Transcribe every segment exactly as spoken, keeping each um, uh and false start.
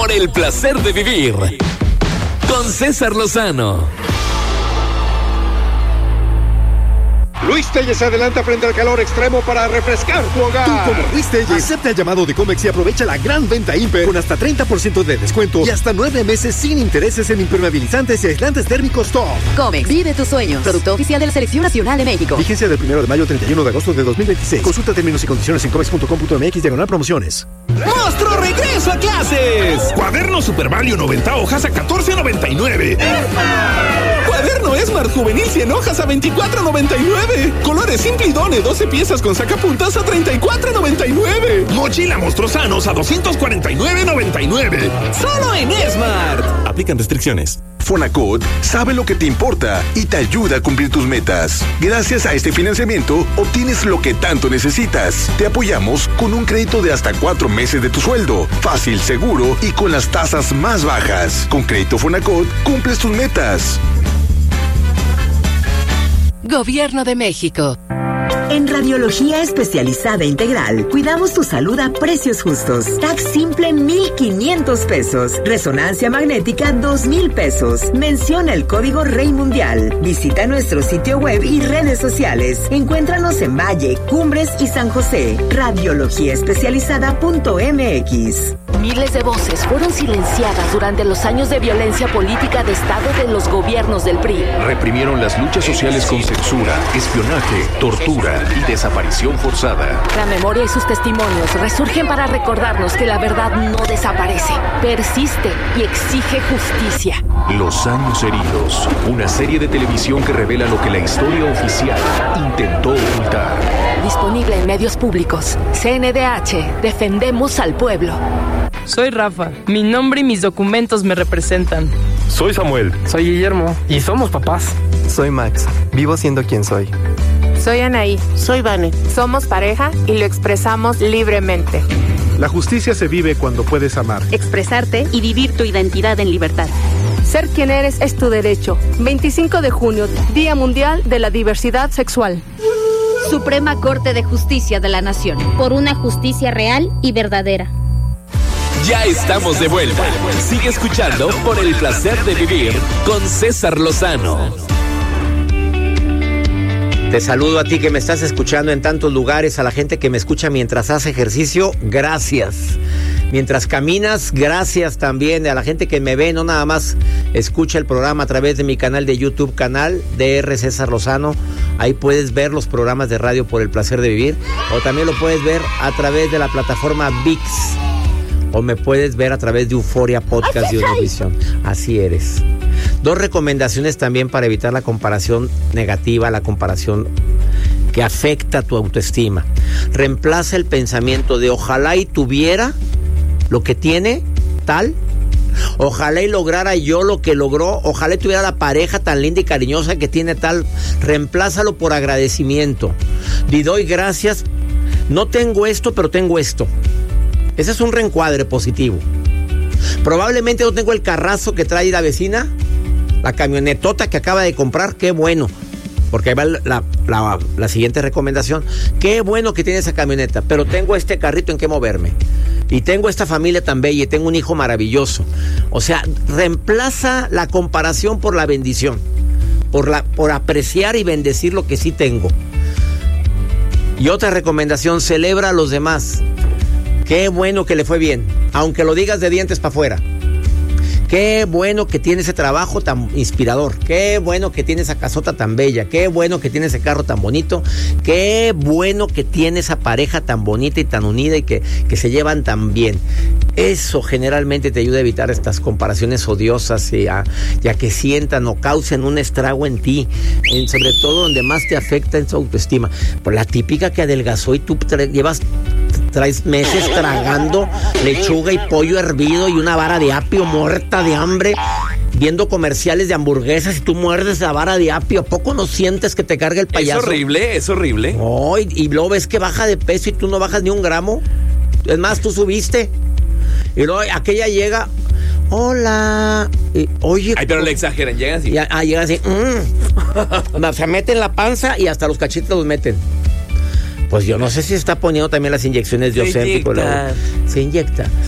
por el placer de vivir con César Lozano. Luis Telles se adelanta frente al calor extremo para refrescar tu hogar. Tú, como Luis Telles, acepta el llamado de Comex y aprovecha la gran venta Imper con hasta treinta por ciento de descuento y hasta nueve meses sin intereses en impermeabilizantes y aislantes térmicos Top. Comex, vive tus sueños. Producto oficial de la Selección Nacional de México. Vigencia del primero de mayo al treinta y uno de agosto de dos mil veintiséis. Consulta términos y condiciones en comex punto com punto m x diagonal promociones. ¡Monstruo regreso a clases! Cuaderno Super Value noventa hojas a catorce noventa y nueve. Cuaderno Esmart Juvenil cien hojas a veinticuatro noventa y nueve. Colores Simple y Done doce piezas con sacapuntas a treinta y cuatro noventa y nueve. Mochila Monstruosanos a doscientos cuarenta y nueve noventa y nueve. Solo en Esmart. Aplican restricciones. Fonacot sabe lo que te importa y te ayuda a cumplir tus metas. Gracias a este financiamiento, obtienes lo que tanto necesitas. Te apoyamos con un crédito de hasta cuatro meses de tu sueldo. Fácil, seguro y con las tasas más bajas. Con Crédito Fonacot, cumples tus metas. Gobierno de México. En Radiología Especializada Integral, cuidamos tu salud a precios justos. T A C simple, mil quinientos pesos. Resonancia magnética, dos mil pesos. Menciona el código Rey Mundial. Visita nuestro sitio web y redes sociales. Encuéntranos en Valle, Cumbres y San José. radiología especializada punto m x. Miles de voces fueron silenciadas durante los años de violencia política de Estado de los gobiernos del P R I. Reprimieron las luchas sociales con censura, espionaje, tortura y desaparición forzada. La memoria y sus testimonios resurgen para recordarnos que la verdad no desaparece, persiste y exige justicia. Los años heridos, una serie de televisión que revela lo que la historia oficial intentó ocultar. Disponible en medios públicos. C N D H, defendemos al pueblo. Soy Rafa, mi nombre y mis documentos me representan. Soy Samuel. Soy Guillermo y somos papás. Soy Max, vivo siendo quien soy. Soy Anaí. Soy Vane. Somos pareja y lo expresamos libremente. La justicia se vive cuando puedes amar, expresarte y vivir tu identidad en libertad. Ser quien eres es tu derecho. veinticinco de junio, Día Mundial de la Diversidad Sexual. Suprema Corte de Justicia de la Nación. Por una justicia real y verdadera. Ya estamos de vuelta. Sigue escuchando Por el Placer de Vivir con César Lozano. Te saludo a ti que me estás escuchando en tantos lugares, a la gente que me escucha mientras hace ejercicio, gracias. Mientras caminas, gracias también. A la gente que me ve, no nada más escucha el programa a través de mi canal de YouTube, canal D R César Lozano. Ahí puedes ver los programas de radio Por el Placer de Vivir. O también lo puedes ver a través de la plataforma ViX. O me puedes ver a través de Euforia Podcast y Univision. Así eres. Dos recomendaciones también para evitar la comparación negativa, la comparación que afecta tu autoestima. Reemplaza el pensamiento de ojalá y tuviera lo que tiene tal, ojalá y lograra yo lo que logró, ojalá y tuviera la pareja tan linda y cariñosa que tiene tal. Reemplázalo por agradecimiento. Y doy gracias, no tengo esto, pero tengo esto. Ese es un reencuadre positivo. Probablemente no tengo el carrazo que trae la vecina, la camionetota que acaba de comprar, qué bueno. Porque ahí va la, la, la siguiente recomendación. Qué bueno que tiene esa camioneta, pero tengo este carrito en que moverme. Y tengo esta familia tan bella y tengo un hijo maravilloso. O sea, reemplaza la comparación por la bendición. Por, la, por apreciar y bendecir lo que sí tengo. Y otra recomendación, celebra a los demás. Qué bueno que le fue bien, aunque lo digas de dientes para afuera. Qué bueno que tiene ese trabajo tan inspirador. Qué bueno que tiene esa casota tan bella. Qué bueno que tiene ese carro tan bonito. Qué bueno que tiene esa pareja tan bonita y tan unida y que, que se llevan tan bien. Eso generalmente te ayuda a evitar estas comparaciones odiosas y a, y a que sientan o causen un estrago en ti, en, sobre todo donde más te afecta en su autoestima. Por la típica que adelgazó y tú tra- llevas... traes meses tragando lechuga y pollo hervido y una vara de apio muerta de hambre, viendo comerciales de hamburguesas y tú muerdes la vara de apio. ¿A poco no sientes que te carga el payaso? Es horrible, es horrible. Oh, y, y luego ves que baja de peso y tú no bajas ni un gramo. Es más, tú subiste. Y luego aquella llega, hola, y, oye. Ay, pero le exageran, llegan así. Y, ah, llegan así, mmm. Se mete en la panza y hasta los cachetes los meten. Pues yo no sé si se está poniendo también las inyecciones de Ozempic. Se inyecta.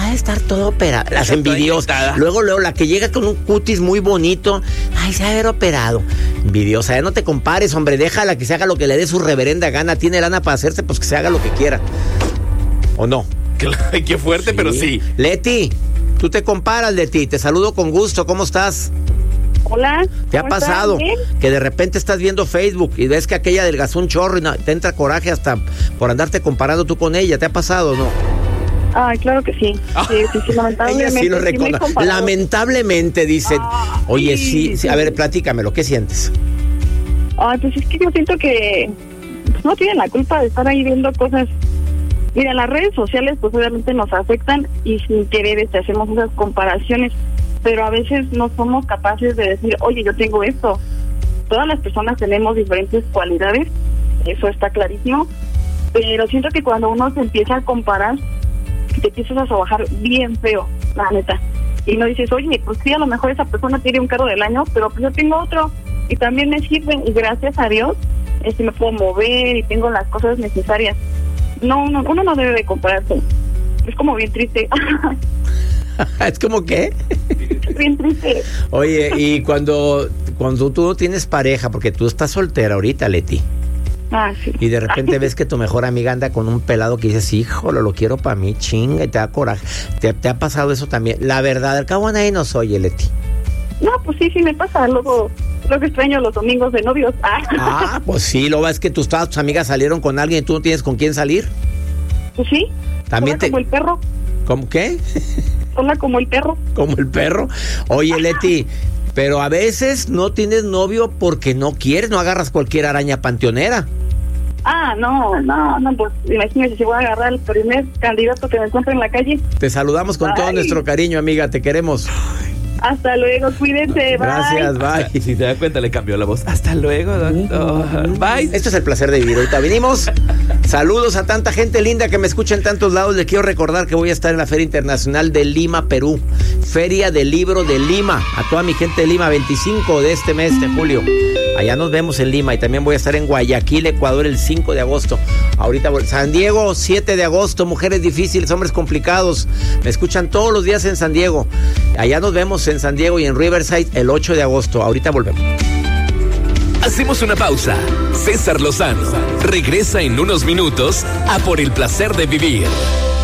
ha de estar todo operado. Las envidiosas. Luego, luego, la que llega con un cutis muy bonito, ay, se ha de haber operado. Envidiosa, ya no te compares, hombre, déjala que se haga lo que le dé su reverenda gana. Tiene lana para hacerse, pues que se haga lo que quiera. ¿O no? Qué fuerte, sí. Pero sí. Leti, tú te comparas, Leti. Te saludo con gusto. ¿Cómo estás? Hola. ¿Te ha pasado que de repente estás viendo Facebook y ves que aquella adelgazó un chorro y no, te entra coraje hasta por andarte comparando tú con ella? ¿Te ha pasado o no? Ay, claro que sí. Sí, sí, sí, lamentablemente. Sí lo recono- sí lamentablemente, dice. Ah, oye, sí, sí, sí. A ver, platícamelo. ¿Qué sientes? Ay, pues es que yo siento que pues, no tienen la culpa de estar ahí viendo cosas. Mira, las redes sociales pues obviamente nos afectan y sin querer este, hacemos esas comparaciones, pero a veces no somos capaces de decir, oye, yo tengo esto. Todas las personas tenemos diferentes cualidades, eso está clarísimo, pero siento que cuando uno se empieza a comparar, te empiezas a trabajar bien feo, la neta. Y no dices, oye, pues sí, a lo mejor esa persona tiene un carro del año, pero pues yo tengo otro y también me sirven y gracias a Dios este, me puedo mover y tengo las cosas necesarias. No, no, uno no debe de compararse. Es como bien triste. ¿Es como qué? Bien triste. Oye, y cuando, cuando tú no tienes pareja, porque tú estás soltera ahorita, Leti. Ah, sí. Y de repente ves que tu mejor amiga anda con un pelado que dices, híjole, lo quiero para mí, chinga, y te da coraje. ¿Te, te ha pasado eso también? La verdad, al cabo nadie nos oye, Leti. No, pues sí, sí me pasa. Luego, luego extraño los domingos de novios. Ah, ah pues sí, lo ves que tus, todas tus amigas salieron con alguien y tú no tienes con quién salir. Pues sí. También te... como el perro. ¿Cómo qué? Hola, como el perro. Como el perro. Oye, Leti, pero a veces no tienes novio porque no quieres, no agarras cualquier araña panteonera. Ah, no, no, no, pues imagínese si voy a agarrar al primer candidato que me encuentre en la calle. Te saludamos con Ay. todo nuestro cariño, amiga, te queremos. Hasta luego, cuídense, bye. Gracias, bye. Y si te das cuenta, le cambió la voz. Hasta luego, doctor. Bye. Esto es el placer de vivir. Ahorita venimos. Saludos a tanta gente linda que me escucha en tantos lados. Les quiero recordar que voy a estar en la Feria Internacional de Lima, Perú. Feria del Libro de Lima. A toda mi gente de Lima, veinticinco de este mes de julio. Allá nos vemos en Lima. Y también voy a estar en Guayaquil, Ecuador, el cinco de agosto. Ahorita, San Diego, siete de agosto. Mujeres difíciles, hombres complicados. Me escuchan todos los días en San Diego. Allá nos vemos en San Diego y en Riverside el ocho de agosto. Ahorita volvemos. Hacemos una pausa. César Lozano regresa en unos minutos a Por el Placer de Vivir.